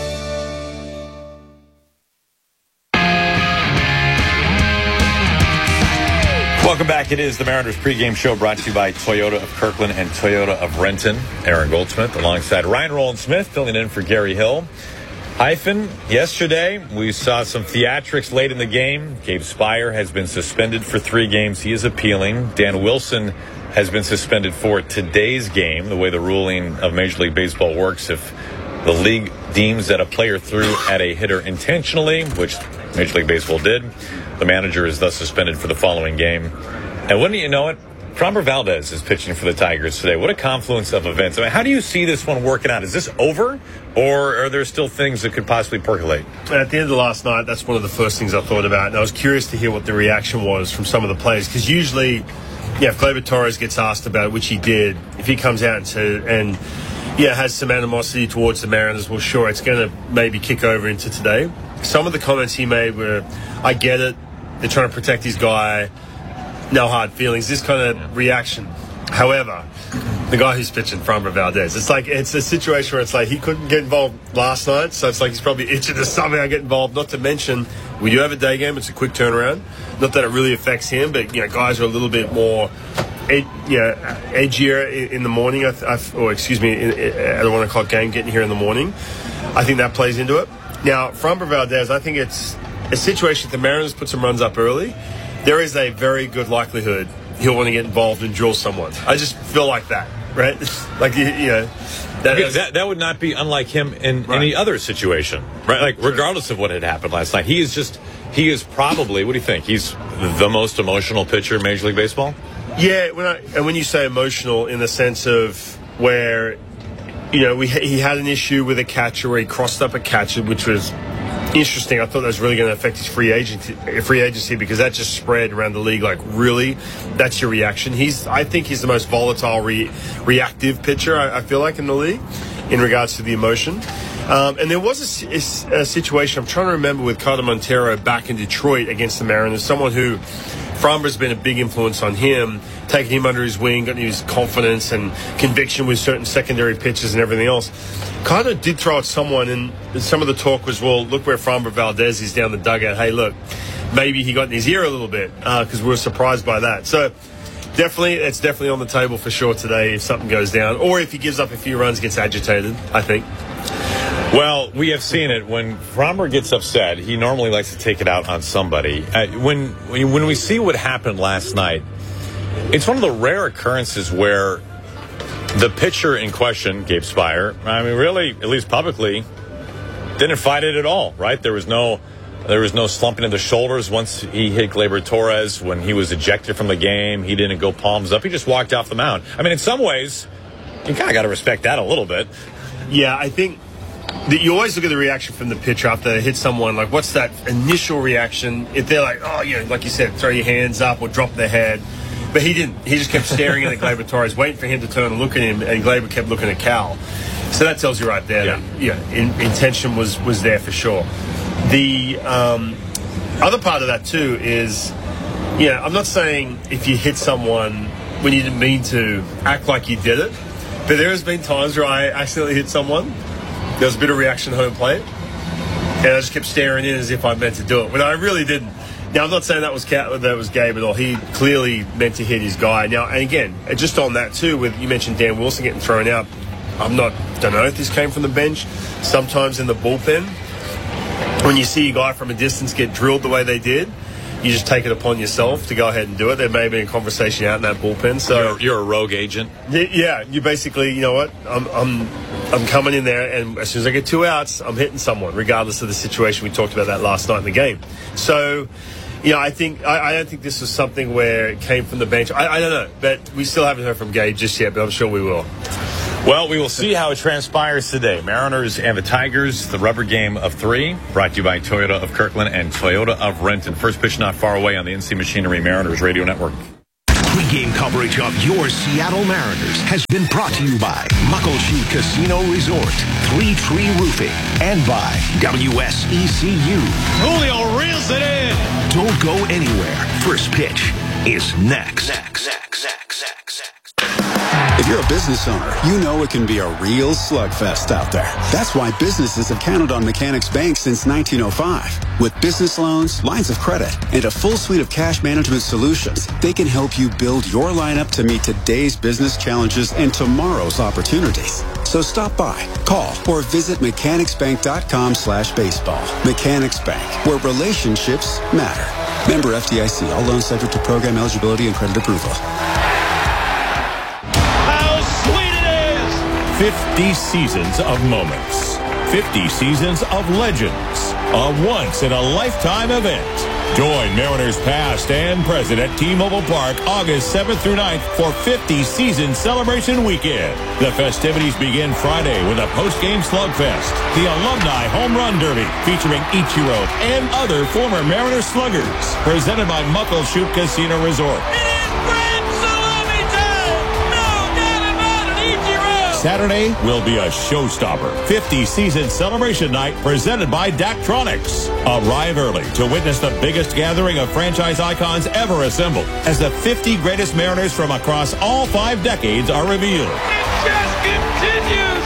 Welcome back. It is the Mariners pregame show brought to you by Toyota of Kirkland and Toyota of Renton. Aaron Goldsmith alongside Ryan Rowland-Smith filling in for Gary Hill. Hyphen, yesterday we saw some theatrics late in the game. Gabe Speier has been suspended for 3 games. He is appealing. Dan Wilson has been suspended for today's game. The way the ruling of Major League Baseball works, if the league deems that a player threw at a hitter intentionally, which Major League Baseball did, the manager is thus suspended for the following game. And wouldn't you know it, Framber Valdez is pitching for the Tigers today. What a confluence of events. I mean, how do you see this one working out? Is this over, or are there still things that could possibly percolate? At the end of last night, that's one of the first things I thought about, and I was curious to hear what the reaction was from some of the players, because usually, if Gleyber Torres gets asked about it, which he did, if he comes out and has some animosity towards the Mariners, well, sure, it's going to maybe kick over into today. Some of the comments he made were, I get it, they're trying to protect his guy, no hard feelings, this kind of reaction. However, the guy who's pitching, Framber Valdez, it's a situation where it's like he couldn't get involved last night, so it's like he's probably itching to somehow get involved. Not to mention, we do have a day game, it's a quick turnaround. Not that it really affects him, but guys are a little bit more edgier in the morning, at a 1 o'clock game, getting here in the morning. I think that plays into it. Now, Framber Valdez, I think it's a situation if the Mariners put some runs up early, there is a very good likelihood he'll want to get involved and drill someone. I just feel like that, right? That would not be unlike him in any other situation, right? Like, regardless of what had happened last night, he is probably, what do you think? He's the most emotional pitcher in Major League Baseball? Yeah, when you say emotional in the sense of where, he had an issue with a catcher where he crossed up a catcher, which was interesting. I thought that was really going to affect his free agency because that just spread around the league. Like, really, that's your reaction. I think he's the most volatile, reactive pitcher, I feel like, in the league in regards to the emotion. And there was a situation, I'm trying to remember, with Carter Montero back in Detroit against the Mariners, someone who Framber's been a big influence on him, taking him under his wing, got his confidence and conviction with certain secondary pitches and everything else. Carter did throw at someone, and some of the talk was, well, look where Framber Valdez is down the dugout. Hey, look, maybe he got in his ear a little bit because we were surprised by that. So it's definitely on the table for sure today if something goes down, or if he gives up a few runs, gets agitated, I think. Well, we have seen it. When Framber gets upset, he normally likes to take it out on somebody. When we see what happened last night, it's one of the rare occurrences where the pitcher in question, Gabe Speier, really, at least publicly, didn't fight it at all, right? There was no slumping of the shoulders once he hit Gleyber Torres. When he was ejected from the game, he didn't go palms up. He just walked off the mound. In some ways, you kind of got to respect that a little bit. Yeah, I think you always look at the reaction from the pitcher after they hit someone. Like, what's that initial reaction? If they're like, like you said, throw your hands up or drop their head. But he didn't. He just kept staring at Gleyber Torres, waiting for him to turn and look at him, and Gleyber kept looking at Cal. So that tells you right there that intention was there for sure. The other part of that, too, is, I'm not saying if you hit someone when you didn't mean to, act like you did it. But there has been times where I accidentally hit someone. There was a bit of reaction at home plate, and I just kept staring in as if I meant to do it, when I really didn't. Now, I'm not saying that was Gabe at all. He clearly meant to hit his guy. Now, and again, just on that too, you mentioned Dan Wilson getting thrown out. Don't know if this came from the bench. Sometimes in the bullpen, when you see a guy from a distance get drilled the way they did, you just take it upon yourself to go ahead and do it. There may have been a conversation out in that bullpen. So you're a rogue agent. Yeah, you basically, you know what? I'm I'm coming in there, and as soon as I get 2 outs, I'm hitting someone, regardless of the situation. We talked about that last night in the game. So, I don't think this was something where it came from the bench. I don't know, but we still haven't heard from Gage just yet, but I'm sure we will. Well, we will see how it transpires today. Mariners and the Tigers, the rubber game of 3, brought to you by Toyota of Kirkland and Toyota of Renton. First pitch not far away on the NC Machinery Mariners Radio Network. Pre-game coverage of your Seattle Mariners has been brought to you by Muckleshoot Casino Resort, Three Tree Roofing, and by WSECU. Julio reels it in. Don't go anywhere. First pitch is next. If you're a business owner, you know it can be a real slugfest out there. That's why businesses have counted on Mechanics Bank since 1905. With business loans, lines of credit, and a full suite of cash management solutions, they can help you build your lineup to meet today's business challenges and tomorrow's opportunities. So stop by, call, or visit mechanicsbank.com/baseball. Mechanics Bank, where relationships matter. Member FDIC. All loans subject to program eligibility and credit approval. 50 seasons of moments. 50 seasons of legends. A once-in-a-lifetime event. Join Mariners past and present at T-Mobile Park August 7th through 9th for 50 Season Celebration Weekend. The festivities begin Friday with a post-game slugfest, the Alumni Home Run Derby featuring Ichiro and other former Mariners sluggers. Presented by Muckleshoot Casino Resort. Saturday will be a showstopper. 50 Season Celebration Night presented by Daktronics. Arrive early to witness the biggest gathering of franchise icons ever assembled as the 50 greatest Mariners from across all 5 decades are revealed. It just continues.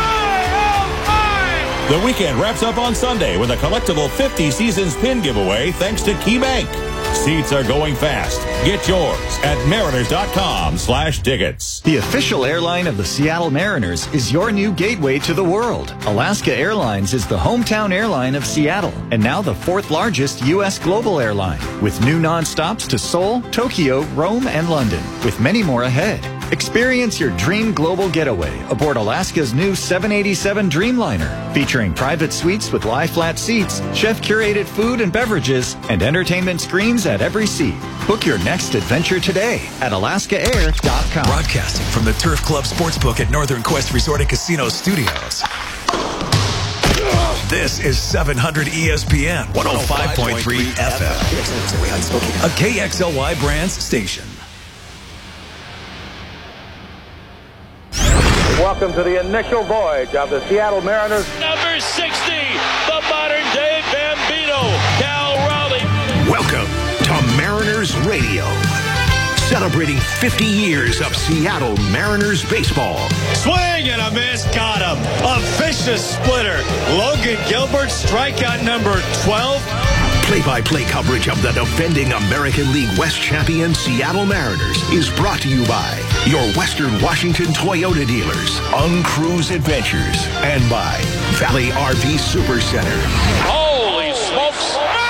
The weekend wraps up on Sunday with a collectible 50 Seasons pin giveaway thanks to KeyBank. Seats are going fast. Get yours at mariners.com/tickets. The official airline of the Seattle Mariners is your new gateway to the world. Alaska Airlines is the hometown airline of Seattle and now the 4th largest U.S. global airline with new nonstops to Seoul, Tokyo, Rome, and London, with many more ahead. Experience your dream global getaway aboard Alaska's new 787 Dreamliner, featuring private suites with lie-flat seats, chef-curated food and beverages, and entertainment screens at every seat. Book your next adventure today at alaskaair.com. Broadcasting from the Turf Club Sportsbook at Northern Quest Resort and Casino Studios. This is 700 ESPN 105.3 FM, a KXLY Brands station. Welcome to the initial voyage of the Seattle Mariners. Number 60, the modern-day Bambino, Cal Raleigh. Welcome to Mariners Radio. Celebrating 50 years of Seattle Mariners baseball. Swing and a miss, got him. A vicious splitter. Logan Gilbert, strikeout number 12. Play-by-play coverage of the defending American League West champion Seattle Mariners is brought to you by your Western Washington Toyota dealers, Uncruise Adventures, and by Valley RV Supercenter. Holy smokes.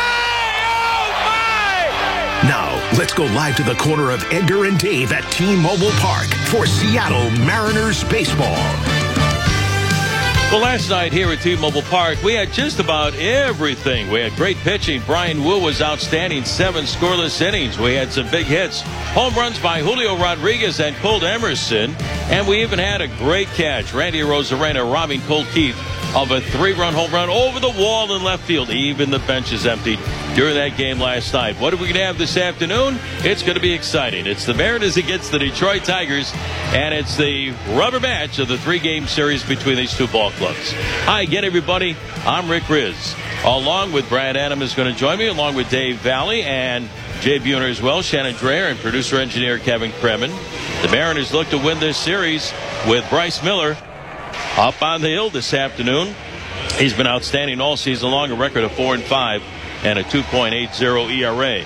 Now, let's go live to the corner of Edgar and Dave at T-Mobile Park for Seattle Mariners baseball. Well, last night here at T-Mobile Park, we had just about everything. We had great pitching. Brian Wu was outstanding, 7 scoreless innings. We had some big hits, home runs by Julio Rodriguez and Colt Emerson. And we even had a great catch. Randy Arozarena robbing Colt Keith of a 3-run home run over the wall in left field. Even the bench is emptied during that game last night. What are we going to have this afternoon? It's going to be exciting. It's the Mariners against the Detroit Tigers, and it's the rubber match of the 3-game series between these two ball clubs. Hi again, everybody. I'm Rick Riz. Along with Brad Adam is going to join me, along with Dave Valley and Jay Buhner as well, Shannon Dreher, and producer-engineer Kevin Kremen. The Mariners look to win this series with Bryce Miller up on the hill this afternoon. He's been outstanding all season long, a record of 4-5 and a 2.80 ERA.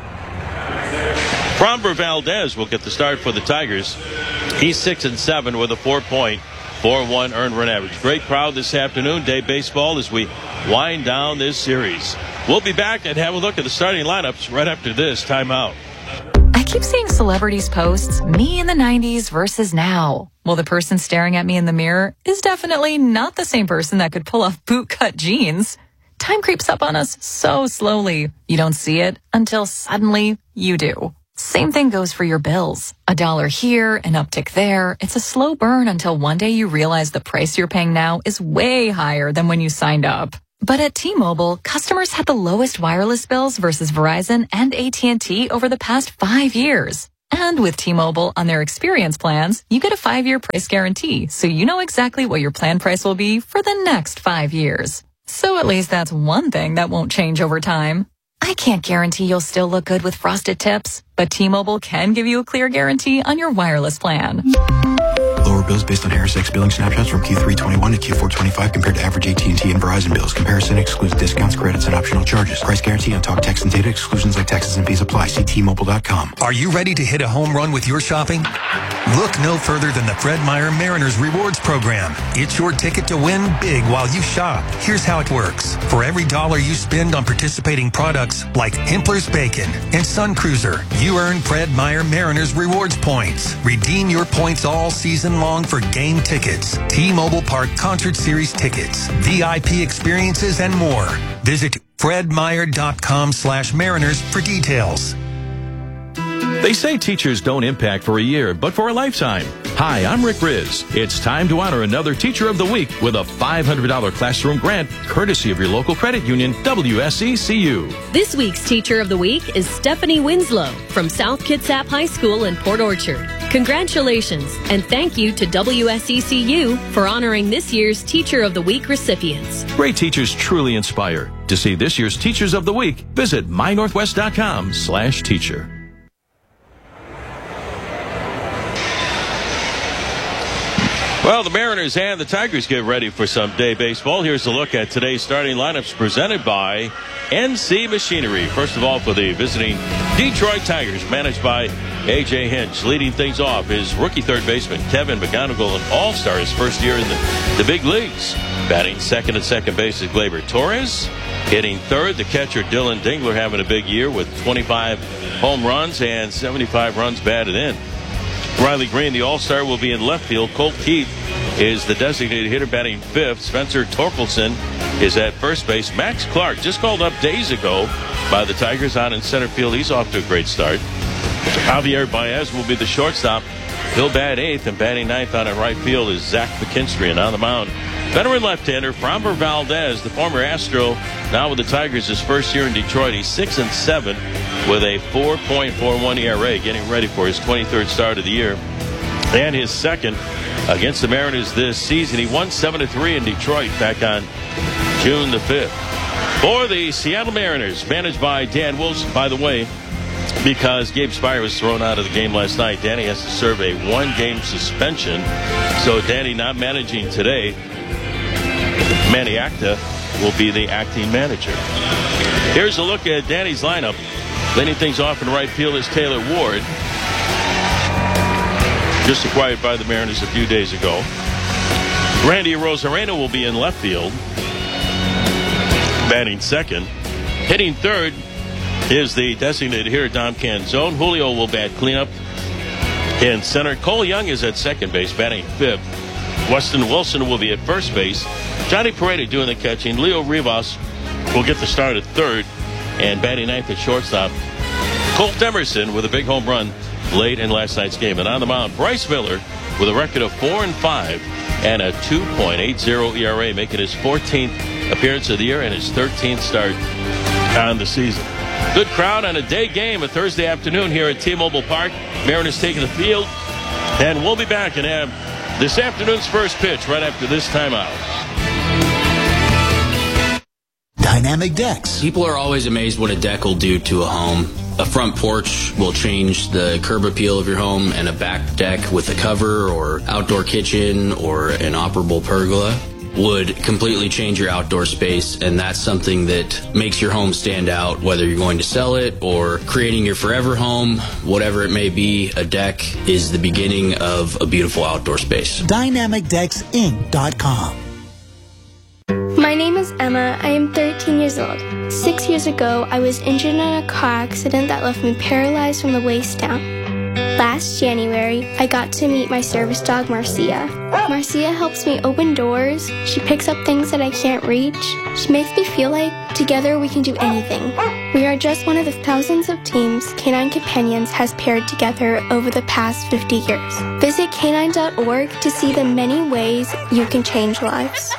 Framber Valdez will get the start for the Tigers. He's 6-7 with a 4.41 earned run average. Great crowd this afternoon, day baseball, as we wind down this series. We'll be back and have a look at the starting lineups right after this timeout. I keep seeing celebrities post me in the 90s versus now. Well, Well, the person staring at me in the mirror is definitely not the same person that could pull off bootcut jeans. Time creeps up on us so slowly. You don't see it until suddenly you do. Same thing goes for your bills. $1 here, an uptick there. It's a slow burn until one day you realize the price you're paying now is way higher than when you signed up. But at T-Mobile, customers had the lowest wireless bills versus Verizon and AT&T over the past 5 years. And with T-Mobile on their experience plans, you get a 5-year price guarantee, so you know exactly what your plan price will be for the next 5 years. So at least that's one thing that won't change over time. I can't guarantee you'll still look good with frosted tips, but T-Mobile can give you a clear guarantee on your wireless plan. Lower bills based on Harris X billing snapshots from Q3 21 to Q4 25 compared to average AT&T and Verizon bills. Comparison excludes discounts, credits, and optional charges. Price guarantee on talk, text, and data. Exclusions like taxes and fees apply. See T-Mobile.com. Are you ready to hit a home run with your shopping? Look no further than the Fred Meyer Mariners Rewards Program. It's your ticket to win big while you shop. Here's how it works. For every $1 you spend on participating products like Hempler's Bacon and Sun Cruiser, you earn Fred Meyer Mariners Rewards points. Redeem your points all season long for game tickets, T-Mobile Park Concert Series tickets, VIP experiences, and more. Visit fredmeyer.com/Mariners for details. They say teachers don't impact for a year, but for a lifetime. Hi, I'm Rick Riz. It's time to honor another Teacher of the Week with a $500 classroom grant, courtesy of your local credit union, WSECU. This week's Teacher of the Week is Stephanie Winslow from South Kitsap High School in Port Orchard. Congratulations, and thank you to WSECU for honoring this year's Teacher of the Week recipients. Great teachers truly inspire. To see this year's Teachers of the Week, visit mynorthwest.com/teacher. Well, the Mariners and the Tigers get ready for some day baseball. Here's a look at today's starting lineups presented by NC Machinery. First of all, for the visiting Detroit Tigers, managed by A.J. Hinch. Leading things off is rookie third baseman Kevin McGonigal, an all-star his first year in the big leagues. Batting second at second base is Gleyber Torres. Hitting third, the catcher Dylan Dingler having a big year with 25 home runs and 75 runs batted in. Riley Green, the all-star, will be in left field. Colt Keith is the designated hitter, batting fifth. Spencer Torkelson is at first base. Max Clark, just called up days ago by the Tigers, out in center field. He's off to a great start. Javier Baez will be the shortstop. He'll bat eighth, and batting ninth on in right field is Zach McKinstry. And on the mound, veteran left-hander Framber Valdez, the former Astro, now with the Tigers his first year in Detroit. He's 6-7 with a 4.41 ERA, getting ready for his 23rd start of the year and his second against the Mariners this season. He won 7-3 in Detroit back on June the 5th. For the Seattle Mariners, managed by Dan Wilson, by the way, because Gabe Spire was thrown out of the game last night, Danny has to serve a 1-game suspension. So Danny not managing today. Manny Acta will be the acting manager. Here's a look at Danny's lineup. Leading things off in right field is Taylor Ward, just acquired by the Mariners a few days ago. Randy Arozarena will be in left field, batting second. Hitting third is the designated hitter Dom Canzone. Julio will bat cleanup in center. Cole Young is at second base, batting fifth. Weston Wilson will be at first base. Johnny Pareda doing the catching. Leo Rivas will get the start at third, and batting ninth at shortstop, Colt Emerson with a big home run late in last night's game. And on the mound, Bryce Miller with a record of 4-5 and a 2.80 ERA, making his 14th appearance of the year and his 13th start on the season. Good crowd on a day game, a Thursday afternoon here at T-Mobile Park. Mariners taking the field, and we'll be back and have this afternoon's first pitch right after this timeout. Dynamic decks. People are always amazed what a deck will do to a home. A front porch will change the curb appeal of your home, and a back deck with a cover or outdoor kitchen or an operable pergola would completely change your outdoor space, and that's something that makes your home stand out, whether you're going to sell it or creating your forever home, whatever it may be. A deck is the beginning of a beautiful outdoor space. DynamicDecksInc.com. My name is Emma. I am 13 years old. 6 years ago, I was injured in a car accident that left me paralyzed from the waist down. Last January, I got to meet my service dog, Marcia. Marcia helps me open doors. She picks up things that I can't reach. She makes me feel like together we can do anything. We are just one of the thousands of teams Canine Companions has paired together over the past 50 years. Visit canine.org to see the many ways you can change lives.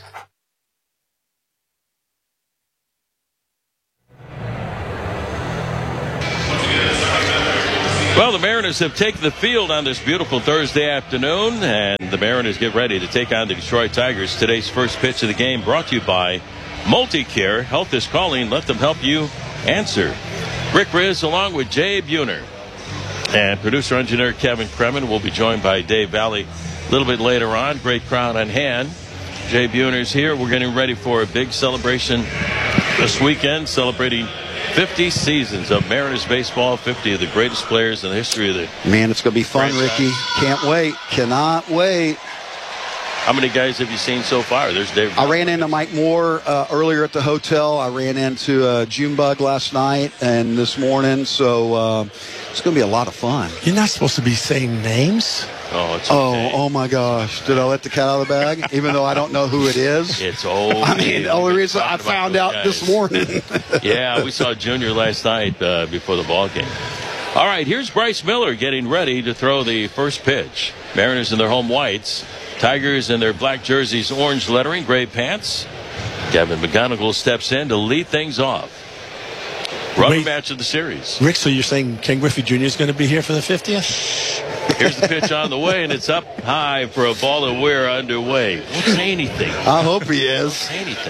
Well, the Mariners have taken the field on this beautiful Thursday afternoon, and the Mariners get ready to take on the Detroit Tigers. Today's first pitch of the game brought to you by MultiCare. Health is calling. Let them help you answer. Rick Riz along with Jay Buhner. And producer-engineer Kevin Kremen will be joined by Dave Valley a little bit later on. Great crowd on hand. Jay Buhner's here. We're getting ready for a big celebration this weekend, celebrating 50 seasons of Mariners baseball, 50 of the greatest players in the history of the Man, it's going to be fun, franchise. Ricky. Can't wait. Cannot wait. How many guys have you seen so far? There's Dave. I ran into Mike Moore earlier at the hotel. I ran into Junebug last night and this morning. So it's going to be a lot of fun. You're not supposed to be saying names. Oh, it's okay. Oh my gosh. Did I let the cat out of the bag? Even though I don't know who it is? It's old. I mean, the only reason I found out this morning. Yeah, we saw Junior last night before the ball game. All right, here's Bryce Miller getting ready to throw the first pitch. Mariners in their home whites. Tigers in their black jerseys, orange lettering, gray pants. Kevin McGonigal steps in to lead things off. Rubber match of the series. Rick, so you're saying Ken Griffey Jr. is going to be here for the 50th? Here's the pitch on the way, and it's up high for a ball, and we're underway. Don't say anything. I hope he is. Don't say anything.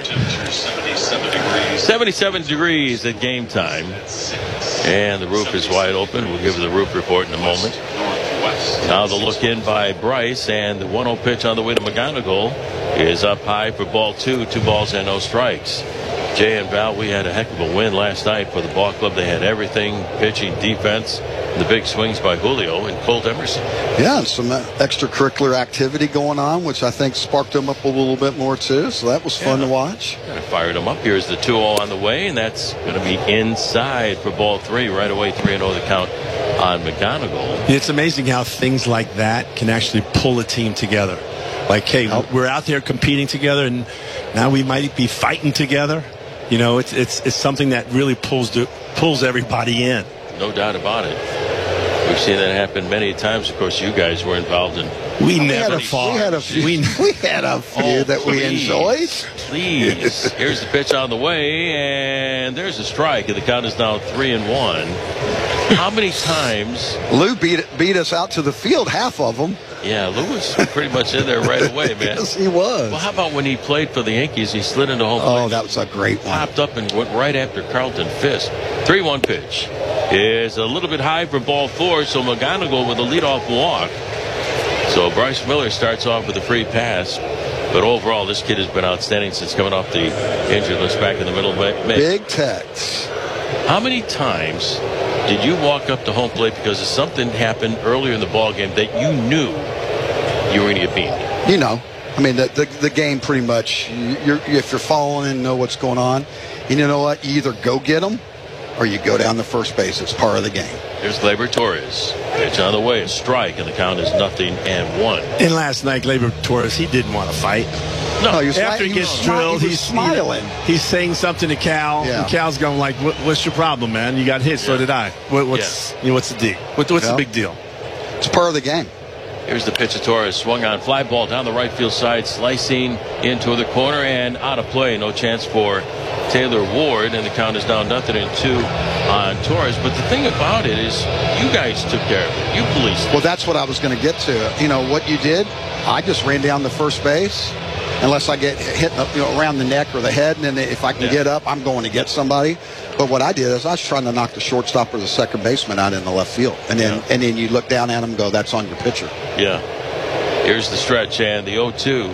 77 degrees at game time. And the roof is wide open. We'll give you the roof report in a moment. Now the look in by Bryce, and the 1-0 pitch on the way to McGonigal is up high for ball 2. 2 balls and no strikes. Jay and Val, we had a heck of a win last night for the ball club. They had everything, pitching, defense, the big swings by Julio and Colt Emerson. Yeah, some extracurricular activity going on, which I think sparked them up a little bit more too. So that was fun to watch. Kind of fired them up. Here's the 2-0 on the way, and that's going to be inside for ball 3. Right away, 3-0 the count on McGonigal. It's amazing how things like that can actually pull a team together. Like, hey, we're out there competing together, and now we might be fighting together. You know, it's something that really pulls everybody in. No doubt about it. We've seen that happen many times. Of course, you guys were involved in. We had a few that we enjoyed. Please. Here's the pitch on the way, and there's a strike, and the count is now 3-1. How many times? Lou beat us out to the field, half of them. Yeah, Lou was pretty much in there right away, man. Yes, he was. Well, how about when he played for the Yankees? He slid into home plate. Oh, that was a great one. Popped up and went right after Carlton Fisk. 3-1 pitch is a little bit high for ball 4, so McGonigal with a leadoff walk. So Bryce Miller starts off with a free pass. But overall, this kid has been outstanding since coming off the injured list back in the middle of May. Big Tex. How many times did you walk up to home plate because something happened earlier in the ball game that you knew you were going to get beat? You know, I mean, the game pretty much, if you're following and know what's going on, and you know what, you either go get them or you go down the first base. It's part of the game. Here's Gleyber Torres. Pitch on the way, a strike, and the count is 0-1. And last night, Gleyber Torres, he didn't want to fight. No, after he gets drilled, he's smiling. He's saying something to Cal, and Cal's going like, "What's your problem, man? You got hit, so did I. What's the deal? What's the big deal?" It's part of the game. Here's the pitch to Torres. Swung on, fly ball down the right field side, slicing into the corner and out of play. No chance for Taylor Ward, and the count is now 0-2 on Torres. But the thing about it is, you guys took care of it. You policed it. Well, that's what I was going to get to. You know what you did? I just ran down the first base. Unless I get hit around the neck or the head, and then if I can get up, I'm going to get somebody. But what I did is I was trying to knock the shortstop or the second baseman out in the left field, and then you look down at him and go, "That's on your pitcher." Yeah. Here's the stretch and the 0-2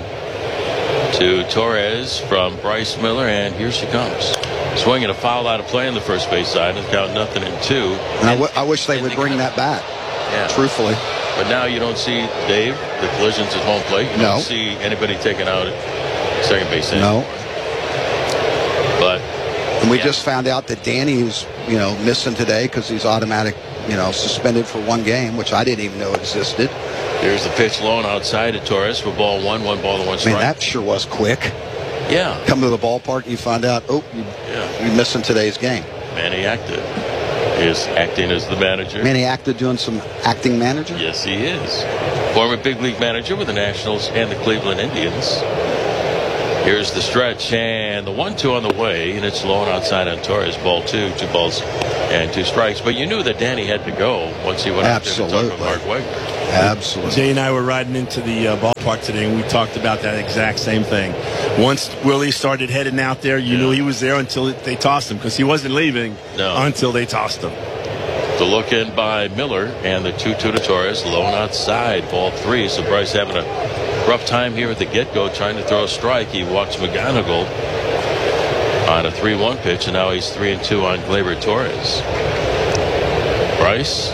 to Torres from Bryce Miller, and here she comes. Swinging a foul out of play on the first base side, and count 0-2. And I wish they would bring that back. Yeah. Truthfully. But now you don't see, Dave, the collisions at home plate. You don't see anybody taken out at second base anymore. No. But and we just found out that Danny was, missing today because he's automatic suspended for 1 game, which I didn't even know existed. Here's the pitch low and outside to Torres for ball 1 ball and 1 strike. Man, that sure was quick. Yeah. Come to the ballpark and you find out, you're missing today's game. Manny Acta is acting as the manager. Manny Acta doing some acting manager? Yes, he is. Former big league manager with the Nationals and the Cleveland Indians. Here's the stretch and the 1-2 on the way, and it's low and outside on Torres. Ball 2, 2 balls and 2 strikes. But you knew that Danny had to go once he went out there to talk with Mark Wegner. Absolutely. Jay and I were riding into the ballpark today, and we talked about that exact same thing. Once Willie started heading out there, you knew he was there until they tossed him, because he wasn't leaving until they tossed him. The look in by Miller and the 2-2 to Torres, low and outside, ball 3. So Bryce having a rough time here at the get-go trying to throw a strike. He walks McGonigal on a 3-1 pitch, and now he's 3-2 on Gleyber Torres. Bryce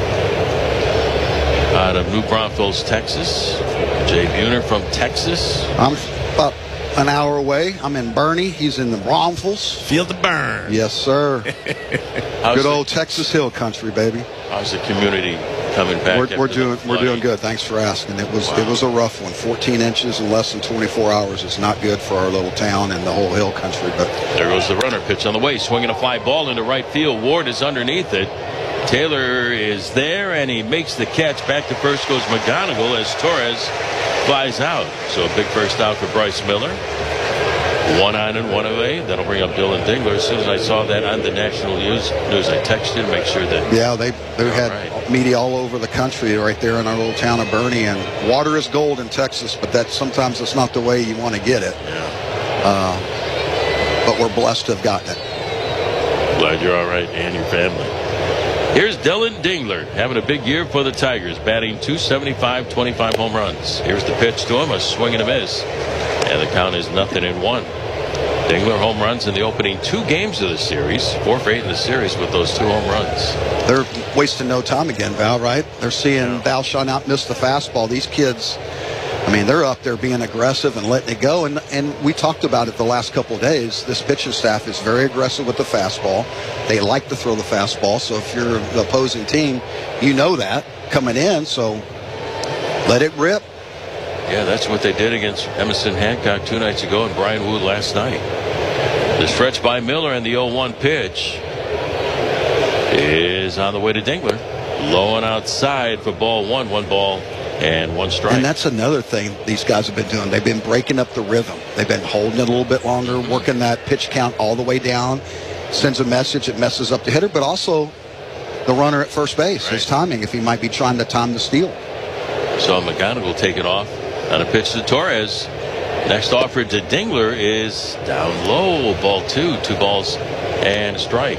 out of New Braunfels, Texas. Jay Buhner from Texas. I'm about an hour away. I'm in Bernie. He's in the Braunfels. Feel the burn. Yes, sir. Good old Texas Hill country, baby. How's the community coming back? We're doing good. Thanks for asking. It was a rough one. 14 inches in less than 24 hours is not good for our little town and the whole hill country. But there goes the runner. Pitch on the way, swinging a fly ball into right field. Ward is underneath it. Taylor is there, and he makes the catch. Back to first goes McGonigal as Torres flies out. So a big first out for Bryce Miller. 1 on and 1 away. That'll bring up Dylan Dingler. As soon as I saw that on the national news, I texted to make sure that. Yeah, they had media all over the country right there in our little town of Bernie. And water is gold in Texas, but sometimes it's not the way you want to get it. Yeah. But we're blessed to have gotten it. Glad you're all right and your family. Here's Dylan Dingler having a big year for the Tigers, batting .275, 25 home runs. Here's the pitch to him, a swing and a miss. And the count is 0-1. Dingler home runs in the opening 2 games of the series, 4 for 8 in the series with those 2 home runs. They're wasting no time again, Val, right? They're seeing Balshaw not miss the fastball. These kids, I mean, they're up there being aggressive and letting it go. And we talked about it the last couple of days. This pitching staff is very aggressive with the fastball. They like to throw the fastball. So if you're the opposing team, you know that coming in. So let it rip. Yeah, that's what they did against Emerson Hancock 2 nights ago and Brian Wu last night. The stretch by Miller and the 0-1 pitch is on the way to Dingler. Low and outside for ball 1. 1 ball and 1 strike. And that's another thing these guys have been doing. They've been breaking up the rhythm. They've been holding it a little bit longer, working that pitch count all the way down. Sends a message. It messes up the hitter, but also the runner at first base. His timing, if he might be trying to time the steal. So McGonigal take it off on a pitch to Torres. Next offer to Dingler is down low. Ball 2. 2 balls and a strike.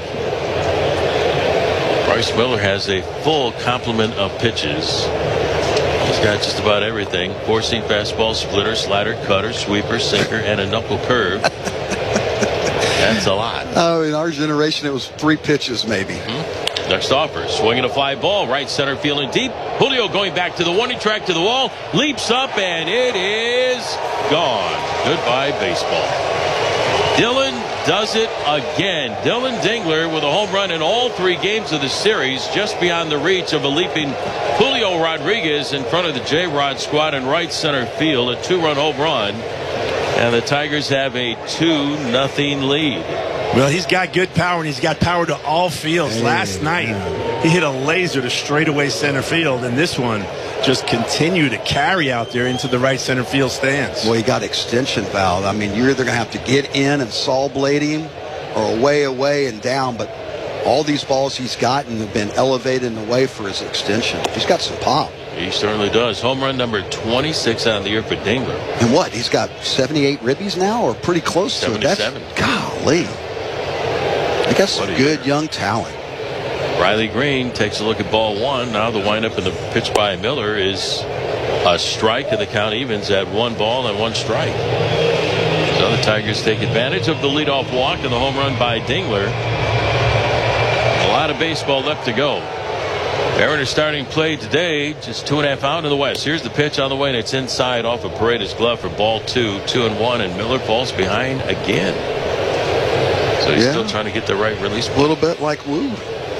Bryce Miller has a full complement of pitches. He's got just about everything. 4-seam fastball, splitter, slider, cutter, sweeper, sinker, and a knuckle curve. That's a lot. Oh, in our generation, it was 3 pitches maybe. Next offer, swinging a fly ball, right center fielding deep. Julio going back to the warning track to the wall, leaps up, and it is gone. Goodbye, baseball. Dylan does it again. Dylan Dingler with a home run in all 3 games of the series, just beyond the reach of a leaping Julio Rodriguez in front of the J-Rod squad in right center field. A 2-run home run, and the Tigers have a 2-0 lead. Well, he's got good power, and he's got power to all fields. Last night, he hit a laser to straightaway center field, and this one just continued to carry out there into the right center field stands. Well, he got extension valve. I mean, you're either going to have to get in and saw blade him or away and down, but all these balls he's gotten have been elevated and away for his extension. He's got some pop. He certainly does. Home run number 26 on the year for Dingler. And what? He's got 78 ribbies now, or pretty close to it? 77. Golly. They got some good young talent. Riley Green takes a look at ball 1. Now the windup and the pitch by Miller is a strike, and the count evens at 1 ball and 1 strike. So the Tigers take advantage of the leadoff walk and the home run by Dingler. A lot of baseball left to go. Mariners starting play today, just 2.5 out in the West. Here's the pitch on the way, and it's inside off of Paredes' glove for ball 2, 2-1, and Miller falls behind again. So he's still trying to get the right release. A little bit like Wu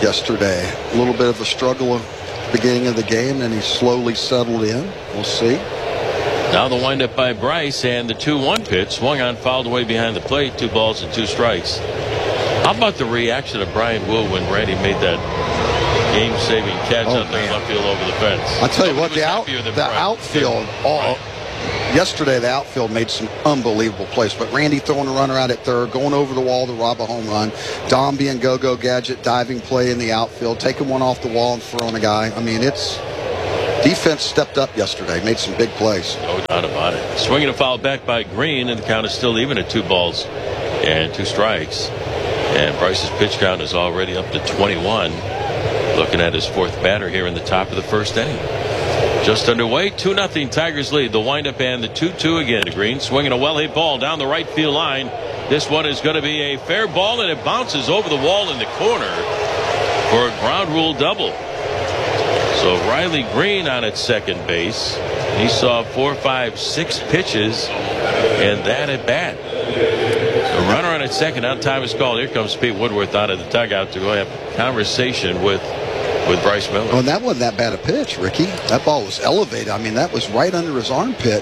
yesterday. A little bit of a struggle at the beginning of the game, and he slowly settled in. We'll see. Now the windup by Bryce, and the 2-1 pitch swung on, fouled away behind the plate. 2 balls and 2 strikes. How about the reaction of Brian Wu when Randy made that game-saving catch out there left field over the fence? I'll tell you what, the outfield, yesterday the outfield made some unbelievable plays. But Randy throwing a runner out at third, going over the wall to rob a home run. Dom being go-go gadget, diving play in the outfield, taking one off the wall and throwing a guy. I mean, it's defense stepped up yesterday, made some big plays. No doubt about it. Swinging a foul back by Green, and the count is still even at 2 balls and 2 strikes. And Bryce's pitch count is already up to 21. Looking at his 4th batter here in the top of the 1st inning. Just underway, 2-0 Tigers lead. The windup and the 2-2 again to Green. Swinging a well-hit ball down the right field line. This one is going to be a fair ball, and it bounces over the wall in the corner for a ground rule double. So Riley Green on at second base. He saw 4, 5, 6 pitches, and that at bat. The runner on at second. Now time is called. Here comes Pete Woodworth out of the dugout to go have a conversation with Bryce Miller. Well, that wasn't that bad a pitch, Ricky. That ball was elevated. I mean, that was right under his armpit.